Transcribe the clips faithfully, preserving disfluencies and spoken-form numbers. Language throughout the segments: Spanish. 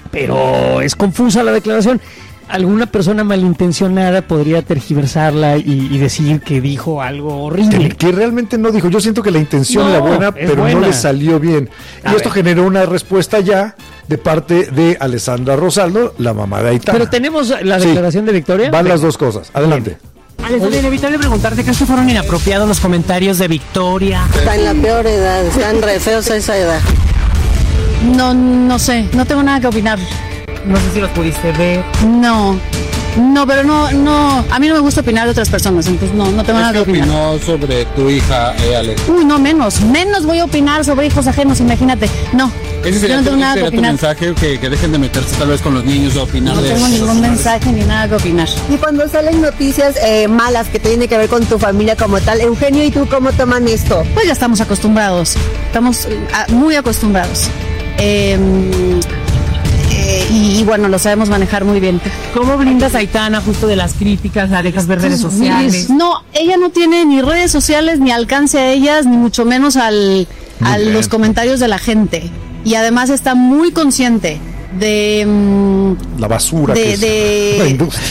pero es confusa la declaración. Alguna persona malintencionada podría tergiversarla y, y decir que dijo algo horrible. Que, que realmente no dijo. Yo siento que la intención No, era buena, pero buena. no le salió bien. A y esto ver. generó una respuesta ya de parte de Alessandra Rosaldo, la mamá de Aitana. Pero tenemos la Sí. declaración de Victoria. Van las dos cosas. Adelante. Alessandra, inevitable preguntarte, ¿crees que fueron inapropiados los comentarios de Victoria? Está en la peor edad, están re feos a esa edad. No, no sé, no tengo nada que opinar. No sé si los pudiste ver. No, no, pero no, no, a mí no me gusta opinar de otras personas, entonces no, no tengo nada que opinar. opinó sobre tu hija, eh, Alex? Uy, no, menos, menos voy a opinar sobre hijos ajenos, imagínate. No, Ese yo sería, no tengo tu, nada que sería tu opinar. mensaje, que, que dejen de meterse tal vez con los niños o opinar No de tengo eso. ningún mensaje ni nada que opinar. Y cuando salen noticias eh, malas que tienen que ver con tu familia como tal, Eugenio, ¿y tú cómo toman esto? Pues ya estamos acostumbrados, estamos eh, a- muy acostumbrados. Eh, eh, y, y bueno, lo sabemos manejar muy bien. ¿Cómo blindas a Aitana justo de las críticas? ¿La dejas ver redes sociales? No, ella no tiene ni redes sociales, ni alcance a ellas, ni mucho menos al, a bien. los comentarios de la gente. Y además está muy consciente de, mm, La basura De- que es de- la industria.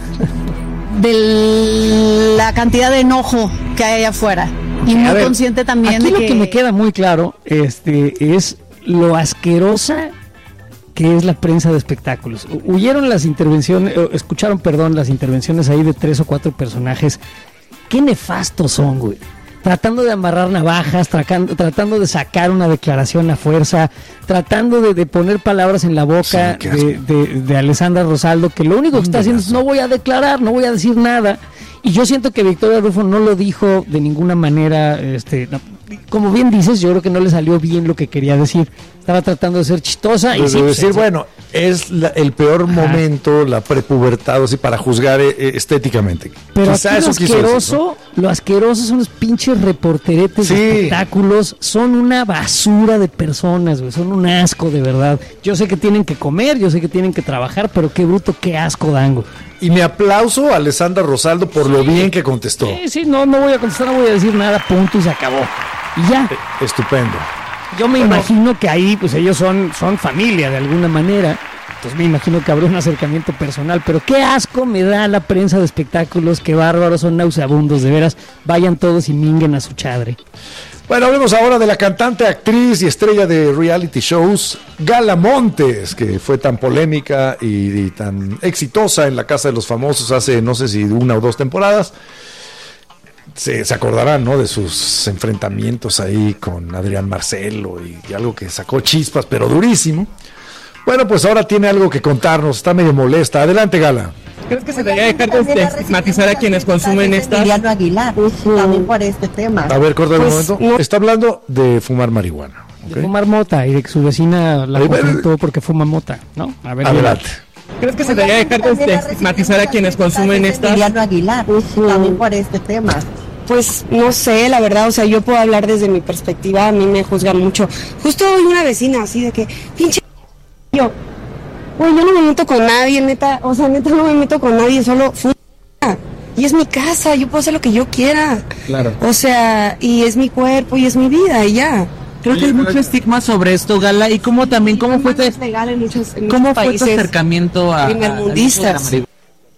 de la cantidad de enojo que hay allá afuera. Y A muy ver, consciente también aquí de lo que... que me queda muy claro este, es lo asquerosa que es la prensa de espectáculos. Hu- Huyeron las intervenciones, eh, escucharon, perdón, las intervenciones ahí de tres o cuatro personajes. Qué nefastos son, güey. Tratando de amarrar navajas, tracando- tratando de sacar una declaración a fuerza, tratando de, de poner palabras en la boca Sí, qué asco. de, de, de Alessandra Rosaldo, que lo único que está haciendo es no voy a declarar, no voy a decir nada. Y yo siento que Victoria Rufo no lo dijo de ninguna manera, este, no, como bien dices, yo creo que no le salió bien lo que quería decir. Estaba tratando de ser chistosa y De sí, pues, decir, eso- bueno, es la- el peor momento, la prepubertad, así, para juzgar eh, eh, estéticamente. Pero Quizá aquí lo eso quiso decir, asqueroso, ¿no? lo asqueroso son los pinches reporteretes Sí. de espectáculos, son una basura de personas, güey, son un asco de verdad. Yo sé que tienen que comer, yo sé que tienen que trabajar, pero qué bruto, qué asco dan, güey. Y mi aplauso a Alessandra Rosaldo por lo bien que contestó. Sí, sí, no, no voy a contestar, no voy a decir nada, punto y se acabó. Y ya. Estupendo. Yo me imagino que ahí, pues ellos son, son familia de alguna manera. Entonces me imagino que habrá un acercamiento personal. Pero qué asco me da la prensa de espectáculos, qué bárbaros, son nauseabundos, de veras. Vayan todos y minguen a su chadre. Bueno, hablemos ahora de la cantante, actriz y estrella de reality shows, Gala Montes, que fue tan polémica y, y tan exitosa en la Casa de los Famosos hace no sé si una o dos temporadas. Se, se acordarán, ¿no?, de sus enfrentamientos ahí con Adrián Marcelo y, y algo que sacó chispas, pero durísimo. Bueno, pues ahora tiene algo que contarnos, está medio molesta. Adelante, Gala. ¿Crees que se debería dejar de estigmatizar a quienes consumen estas? Emiliano Aguilar, también por este tema. A ver, corta un Pues, momento. no. Está hablando de fumar marihuana. De ¿ok? fumar mota y de que su vecina la Ahí va. confrontó porque fuma mota, ¿no? A ver, Adelante. ¿Crees que se debería dejar de estigmatizar a quienes consumen estas? Emiliano Aguilar, también por este tema. Pues no sé, la verdad, o sea, yo puedo hablar desde mi perspectiva, a mí me juzgan mucho. Justo hoy una vecina así de que, pinche yo, güey, yo no me meto con nadie, neta, o sea, neta no me meto con nadie, solo fuma. Y es mi casa, yo puedo hacer lo que yo quiera. Claro. O sea, y es mi cuerpo y es mi vida y ya. Creo que hay mucho estigma sobre esto, Gala, y cómo también, cómo fue tu, Es legal en muchos, en cómo muchos fue tu países acercamiento a, a- primermundistas. al uso de la marihuana?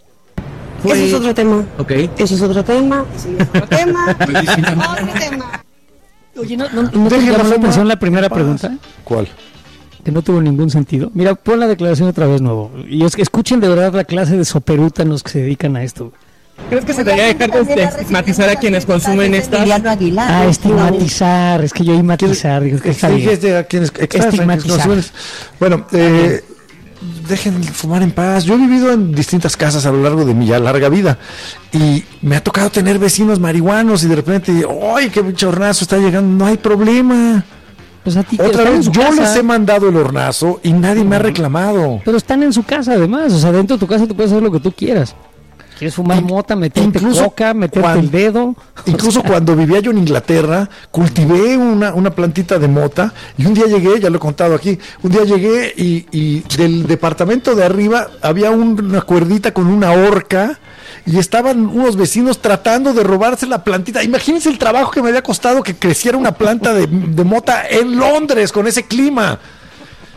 Eso es otro tema. Ok. Eso es otro tema, eso es otro tema, otro tema. Oye, ¿no, no, no te Déjenla llamó la fumar. atención la primera Paz. pregunta? ¿Cuál? Que no tuvo ningún sentido. Mira, pon la declaración otra vez nuevo. Y es que escuchen de verdad la clase de soperútanos que se dedican a esto. ¿Crees que se debería dejar de estigmatizar a quienes consumen estas? Emiliano Aguilar. Ah, estigmatizar. Es que yo oí matizar. Digo, que está bien. Fíjese a quienes Estigmatizar. Bueno, eh, dejen fumar en paz. Yo he vivido en distintas casas a lo largo de mi ya larga vida y me ha tocado tener vecinos marihuanos y de repente, ¡ay, qué chornazo está llegando! No hay problema. Pues a ti que Otra están en vez, su yo casa, les he mandado el hornazo y nadie me ha reclamado. pero están en su casa además. O sea, dentro de tu casa tú puedes hacer lo que tú quieras. ¿Quieres fumar In- mota, meterte incluso coca, meterte cuan- el dedo? Incluso O sea, cuando vivía yo en Inglaterra, cultivé una, una plantita de mota y un día llegué, ya lo he contado aquí, un día llegué y, y del departamento de arriba había un- una cuerdita con una horca y estaban unos vecinos tratando de robarse la plantita. Imagínense el trabajo que me había costado que creciera una planta de, de mota en Londres con ese clima.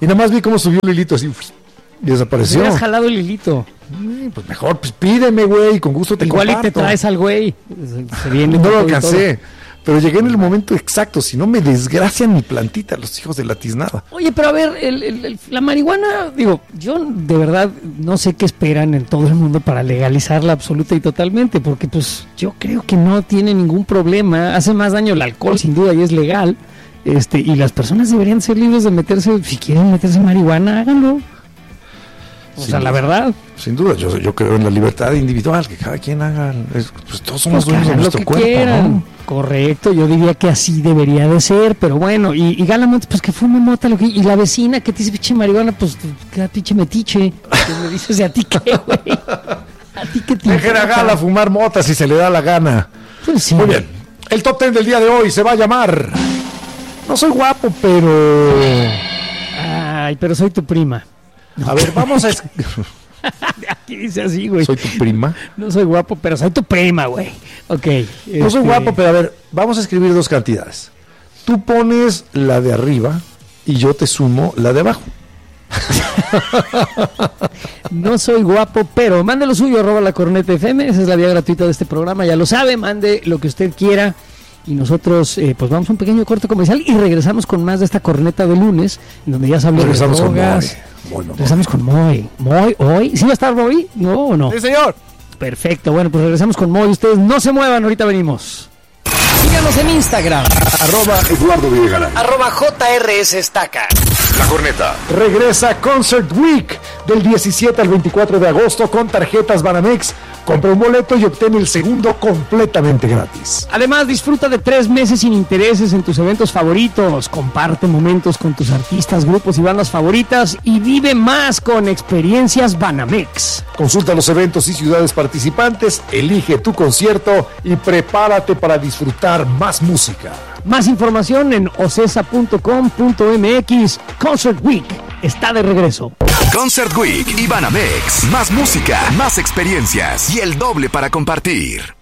Y nada más vi cómo subió el hilito así, y desapareció. Me has jalado el hilito. Sí, pues mejor, pues pídeme, güey, con gusto te Igual comparto. y te traes al güey. Se viene No lo todo y alcancé, todo. pero llegué en el momento exacto, si no me desgracian mi plantita los hijos de la tiznada. Oye, pero a ver, el, el, el, la marihuana, digo, yo de verdad no sé qué esperan en todo el mundo para legalizarla absoluta y totalmente, porque pues yo creo que no tiene ningún problema, hace más daño el alcohol sin duda y es legal, este, y las personas deberían ser libres de meterse, si quieren meterse marihuana, háganlo. O Sin sea, la duda. verdad. Sin duda, yo, yo creo en la libertad individual, que cada quien haga, es- pues todos somos Pues que dueños de hagan lo nuestro que cuerpo, quieran. ¿no? Correcto, yo diría que así debería de ser, pero bueno, y, y Galamont, pues que fume mota, lo que, y la vecina que te dice pinche marihuana, pues queda pinche metiche, que me dices, ¿y a ti qué, güey? ¿A ti qué te Dejen a importa? Gala fumar mota si se le da la gana. Pues sí. Muy bien, el top ten del día de hoy se va a llamar No soy guapo, pero... Ay, pero soy tu prima. A ver, vamos a... es- Aquí dice así, güey. Soy tu prima. No soy guapo, pero soy tu prima, güey. Ok. No soy este, guapo, pero a ver, vamos a escribir dos cantidades. Tú pones la de arriba y yo te sumo la de abajo. No soy guapo, pero mande lo suyo, arroba la corneta F M. Esa es la vía gratuita de este programa, ya lo sabe. Mande lo que usted quiera. Y nosotros, eh, pues vamos a un pequeño corte comercial y regresamos con más de esta corneta de lunes, en donde ya se habla de Regresamos con drogas. Moy. Moy, Moy. Regresamos con Moy. Moy, hoy. ¿Sí va a estar Moy? ¿No o no? Sí, señor. Perfecto. Bueno, pues regresamos con Moy. Ustedes no se muevan, ahorita venimos. Síganos en Instagram. Arroba Eduardo Villarreal. Arroba J R S Estaca. La corneta. Regresa Concert Week del diecisiete al veinticuatro de agosto con tarjetas Banamex. Compra un boleto y obtén el segundo completamente gratis. Además, disfruta de tres meses sin intereses en tus eventos favoritos. Comparte momentos con tus artistas, grupos y bandas favoritas y vive más con experiencias Banamex. Consulta los eventos y ciudades participantes, elige tu concierto y prepárate para disfrutar más música. Más información en ocesa punto com punto m x. Concert Week está de regreso. Concert Week y Banamex. Más música, más experiencias y el doble para compartir.